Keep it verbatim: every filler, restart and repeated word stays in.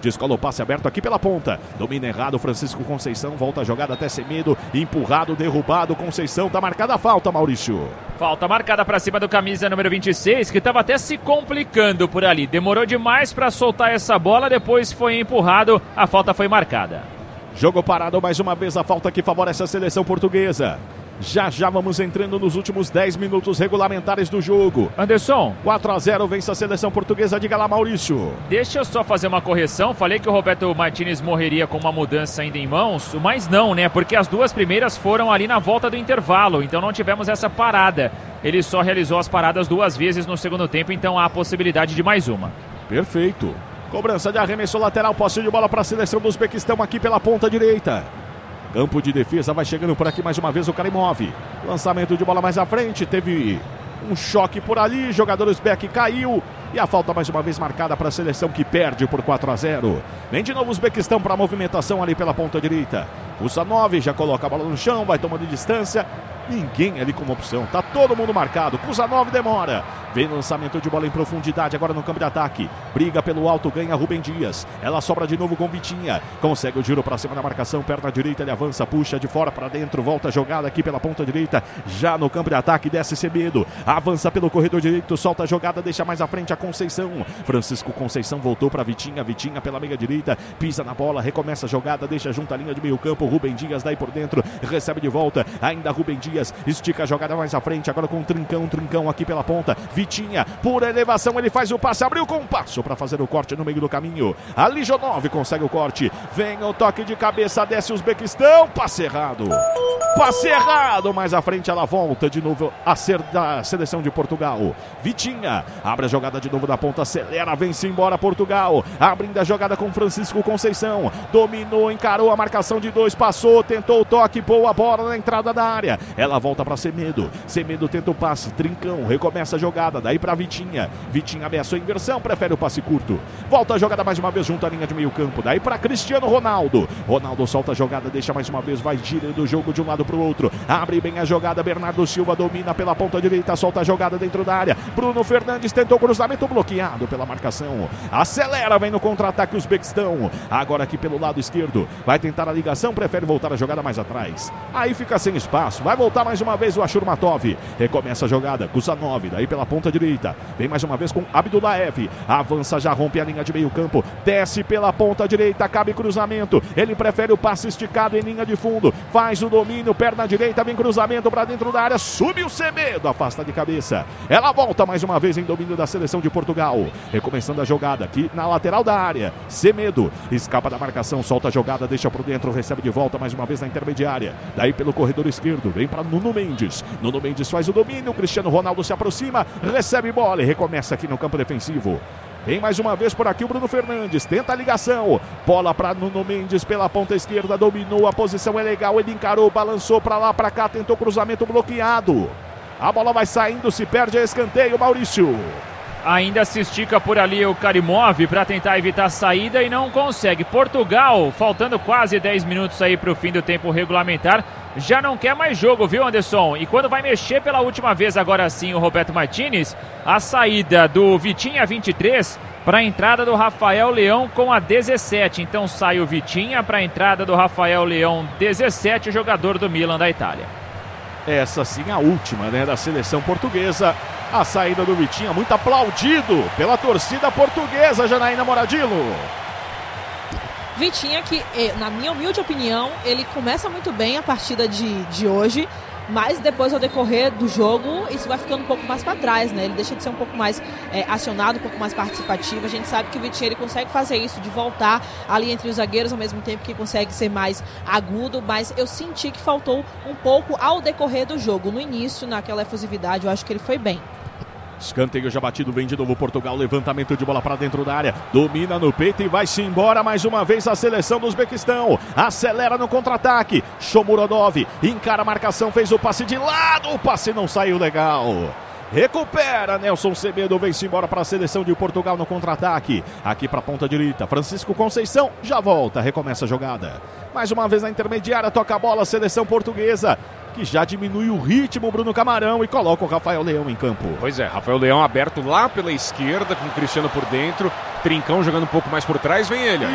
descola o passe aberto aqui pela ponta, domina errado, Francisco Conceição, volta a jogada até Semedo, empurrado, derrubado, Conceição, tá marcada a falta, Maurício. Falta marcada para cima do camisa número vinte e seis, que estava até se complicando por ali, demorou demais para soltar essa bola, depois foi empurrado, a falta foi marcada. Jogo parado mais uma vez, a falta que favorece a seleção portuguesa. Já já vamos entrando nos últimos dez minutos regulamentares do jogo. Anderson, quatro a zero vence a seleção portuguesa, diga lá, Maurício. Deixa eu só fazer uma correção, falei que o Roberto Martinez morreria com uma mudança ainda em mãos, mas não, né, porque as duas primeiras foram ali na volta do intervalo, então não tivemos essa parada. Ele só realizou as paradas duas vezes no segundo tempo, então há a possibilidade de mais uma. Perfeito. Cobrança de arremesso lateral, posse de bola para a seleção do Uzbequistão aqui pela ponta direita. Campo de defesa, vai chegando por aqui mais uma vez o Karimov. Lançamento de bola mais à frente, teve um choque por ali, jogador Uzbek caiu. E a falta mais uma vez marcada para a seleção que perde por quatro a zero. Vem de novo o Uzbequistão para a movimentação ali pela ponta direita. O nove já coloca a bola no chão, vai tomando distância. Ninguém ali como opção, tá todo mundo marcado. Kusanov demora, vem lançamento de bola em profundidade agora no campo de ataque, briga pelo alto, ganha Rubem Dias, ela sobra de novo com Vitinha, consegue o giro para cima da marcação, perna direita, ele avança, puxa de fora para dentro, volta a jogada aqui pela ponta direita, já no campo de ataque, desce Semedo, avança pelo corredor direito, solta a jogada, deixa mais à frente a Conceição, Francisco Conceição voltou para Vitinha, Vitinha pela meia direita, pisa na bola, recomeça a jogada, deixa junto a linha de meio campo, Rubem Dias daí por dentro, recebe de volta, ainda Rubem Dias, estica a jogada mais à frente, agora com um trincão, um trincão aqui pela ponta, Vitinha, por elevação, ele faz o passe, abriu com um passo para fazer o corte no meio do caminho, ali Jonov consegue o corte, vem o toque de cabeça, desce o Uzbequistão, passe errado, passe errado, mais à frente ela volta de novo a ser da seleção de Portugal, Vitinha, abre a jogada de novo da ponta, acelera, vem-se embora Portugal, abrindo a jogada com Francisco Conceição, dominou, encarou a marcação de dois, passou, tentou o toque, boa bola na entrada da área, ela volta para Semedo, Semedo tenta o passe, trincão, recomeça a jogada, daí para Vitinha, Vitinha ameaçou a inversão, prefere o passe curto, volta a jogada mais uma vez junto à linha de meio campo, daí para Cristiano Ronaldo, Ronaldo solta a jogada, deixa mais uma vez, vai girando o jogo de um lado para o outro, abre bem a jogada, Bernardo Silva domina pela ponta direita, solta a jogada dentro da área, Bruno Fernandes tentou cruzamento bloqueado pela marcação, acelera, vem no contra-ataque os Uzbequistão, agora aqui pelo lado esquerdo, vai tentar a ligação, prefere voltar a jogada mais atrás, aí fica sem espaço, vai voltar mais uma vez o Ashurmatov, recomeça a jogada, Kusanov, daí pela ponta direita, vem mais uma vez com Abdullaev, avança, já rompe a linha de meio campo, desce pela ponta direita, cabe cruzamento, ele prefere o passe esticado em linha de fundo, faz o domínio, perna direita, vem cruzamento para dentro da área, subiu Semedo, afasta de cabeça, ela volta mais uma vez em domínio da seleção de Portugal, recomeçando a jogada aqui na lateral da área, Semedo, escapa da marcação, solta a jogada, deixa por dentro, recebe de volta mais uma vez na intermediária, daí pelo corredor esquerdo, vem para Nuno Mendes, Nuno Mendes faz o domínio, Cristiano Ronaldo se aproxima, recebe bola e recomeça aqui no campo defensivo. Vem mais uma vez por aqui o Bruno Fernandes, tenta a ligação, bola para Nuno Mendes pela ponta esquerda, dominou, a posição é legal, ele encarou, balançou para lá, para cá, tentou cruzamento bloqueado. A bola vai saindo, se perde a escanteio, Maurício. Ainda se estica por ali o Karimov para tentar evitar a saída e não consegue. Portugal, faltando quase dez minutos aí para o fim do tempo regulamentar, já não quer mais jogo, viu, Anderson? E quando vai mexer pela última vez agora sim o Roberto Martinez, a saída do Vitinha vinte e três para a entrada do Rafael Leão com a dezessete. Então sai o Vitinha para a entrada do Rafael Leão dezessete, jogador do Milan da Itália. Essa sim a última, né, da seleção portuguesa. A saída do Vitinha, muito aplaudido pela torcida portuguesa, Janaína Moradillo. Vitinha que, na minha humilde opinião, ele começa muito bem a partida de, de hoje, mas depois ao decorrer do jogo isso vai ficando um pouco mais para trás, né? Ele deixa de ser um pouco mais é, acionado, um pouco mais participativo. A gente sabe que o Vitinha ele consegue fazer isso, de voltar ali entre os zagueiros ao mesmo tempo que consegue ser mais agudo, mas eu senti que faltou um pouco ao decorrer do jogo. No início, naquela efusividade, eu acho que ele foi bem. Escanteio já batido, vem de novo Portugal, levantamento de bola para dentro da área, domina no peito e vai-se embora mais uma vez a seleção do Uzbequistão, acelera no contra-ataque, Shomurodov, encara a marcação, fez o passe de lado, o passe não saiu legal. Recupera, Nelson Semedo, vem-se embora para a seleção de Portugal no contra-ataque. Aqui para a ponta direita, Francisco Conceição já volta, recomeça a jogada. Mais uma vez na intermediária, toca a bola, seleção portuguesa, que já diminui o ritmo, Bruno Camarão, e coloca o Rafael Leão em campo. Pois é, Rafael Leão aberto lá pela esquerda, com o Cristiano por dentro, Trincão jogando um pouco mais por trás, vem ele.